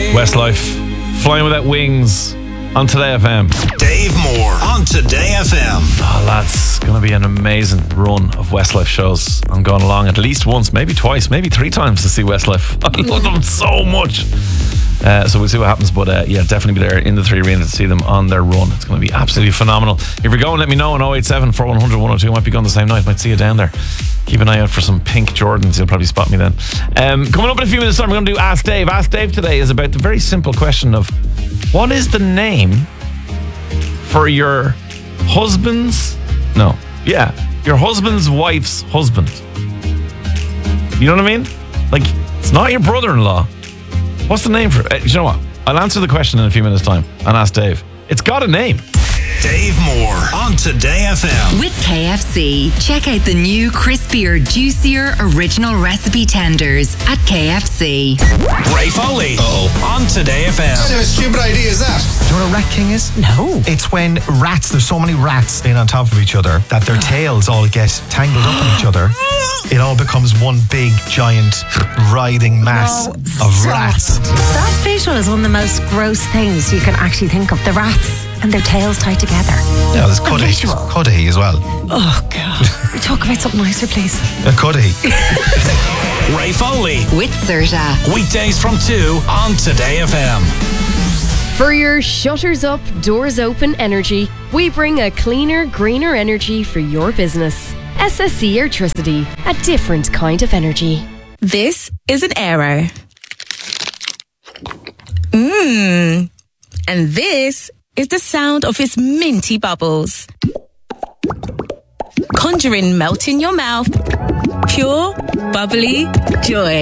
Westlife, Flying Without Wings on Today FM. Dave Moore on Today FM. Oh, that's going to be an amazing run of Westlife shows. I'm going along at least once, maybe twice, maybe 3 times to see Westlife. I love them so much. So we'll see what happens, but yeah, definitely be there in the 3 Arena to see them on their run. It's going to be absolutely phenomenal. If you're going, let me know on 087 4100 102. Might be going the same night, might see you down there. Keep an eye out for some pink Jordans, you'll probably spot me then. Coming up in a few minutes time, we're going to do Ask Dave. Ask Dave today is about the very simple question of what is the name for your husband's your husband's wife's husband? You know what I mean? Like, it's not your brother-in-law. What's the name for it? You know what? I'll answer the question in a few minutes' time and ask Dave. It's got a name. Dave Moore on Today FM. With KFC, check out the new crispier, juicier original recipe tenders at KFC. Ray Foley on Today FM. What kind of stupid idea is that? Do you know what a rat king is? No. It's when there's so many rats laying on top of each other that their tails all get tangled up in each other. It all becomes one big, giant, writhing mass of rats. That visual is one of the most gross things you can actually think of. The rats and their tails tied together. Yeah, there's Cudahy as well. Oh, God. We talk about something nicer, please. Cudahy. Ray Foley. With Serta. Weekdays from 2 on Today FM. For your shutters up, doors open energy, we bring a cleaner, greener energy for your business. SSE Airtricity, a different kind of energy. This is an Aero. And this is the sound of its minty bubbles. Conjuring melt in your mouth. Pure, bubbly joy.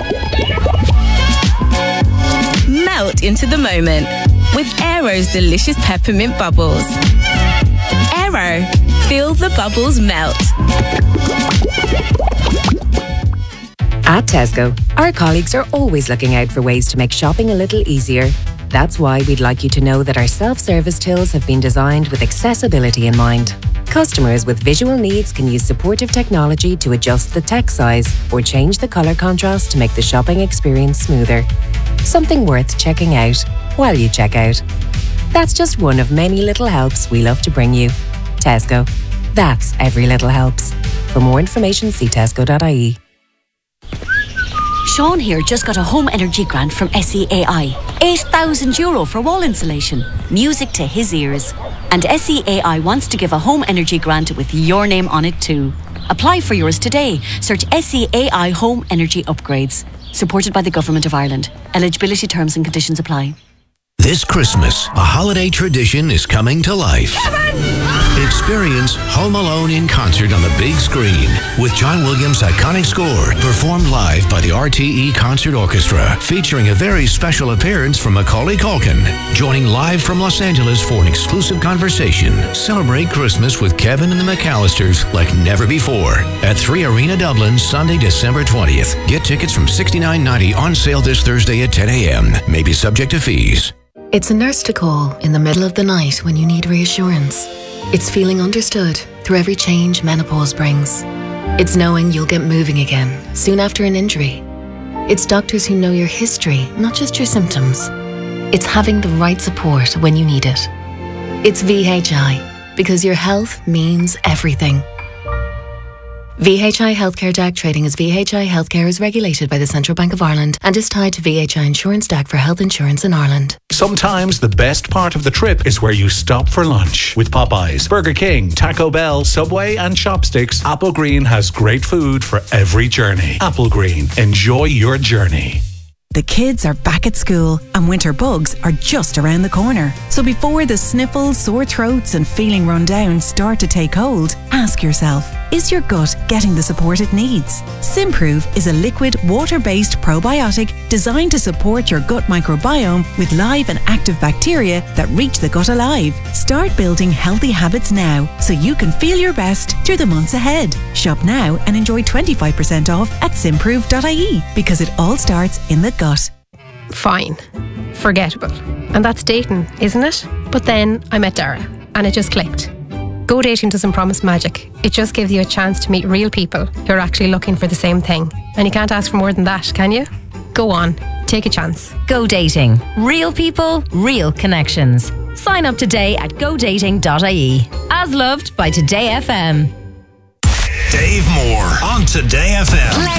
Melt into the moment with Aero's delicious peppermint bubbles. Aero, feel the bubbles melt. At Tesco, our colleagues are always looking out for ways to make shopping a little easier. That's why we'd like you to know that our self-service tills have been designed with accessibility in mind. Customers with visual needs can use supportive technology to adjust the text size or change the colour contrast to make the shopping experience smoother. Something worth checking out while you check out. That's just one of many little helps we love to bring you. Tesco. That's every little helps. For more information, see tesco.ie. Sean here just got a home energy grant from SEAI. €8,000 for wall insulation. Music to his ears. And SEAI wants to give a home energy grant with your name on it too. Apply for yours today. Search SEAI Home Energy Upgrades. Supported by the Government of Ireland. Eligibility terms and conditions apply. This Christmas, a holiday tradition is coming to life. Experience Home Alone in concert on the big screen with John Williams' iconic score performed live by the RTE Concert Orchestra, featuring a very special appearance from Macaulay Culkin. Joining live from Los Angeles for an exclusive conversation. Celebrate Christmas with Kevin and the McAllisters like never before at 3 Arena Dublin, Sunday, December 20th. Get tickets from $69.90 on sale this Thursday at 10 a.m. May be subject to fees. It's a nurse to call in the middle of the night when you need reassurance. It's feeling understood through every change menopause brings. It's knowing you'll get moving again soon after an injury. It's doctors who know your history, not just your symptoms. It's having the right support when you need it. It's VHI, because your health means everything. VHI Healthcare DAC trading as VHI Healthcare is regulated by the Central Bank of Ireland and is tied to VHI Insurance DAC for health insurance in Ireland. Sometimes the best part of the trip is where you stop for lunch. With Popeyes, Burger King, Taco Bell, Subway and Chopsticks, Apple Green has great food for every journey. Apple Green, enjoy your journey. The kids are back at school and winter bugs are just around the corner. So before the sniffles, sore throats and feeling run down start to take hold, ask yourself, is your gut getting the support it needs? Simprove is a liquid, water-based probiotic designed to support your gut microbiome with live and active bacteria that reach the gut alive. Start building healthy habits now so you can feel your best through the months ahead. Shop now and enjoy 25% off at simprove.ie because it all starts in the gut. Fine. Forgettable. And that's dating, isn't it? But then I met Dara and it just clicked. Go dating doesn't promise magic. It just gives you a chance to meet real people who are actually looking for the same thing. And you can't ask for more than that, can you? Go on. Take a chance. Go Dating. Real people, real connections. Sign up today at godating.ie. As loved by Today FM. Dave Moore on Today FM.